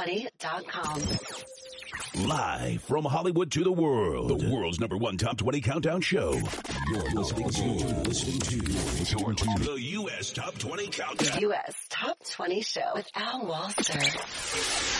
top20.com. Live from Hollywood to the world, the world's #1 Top 20 Countdown Show. You're listening to the U.S. Top 20 Countdown. The U.S. Top 20 Show with Al Walser.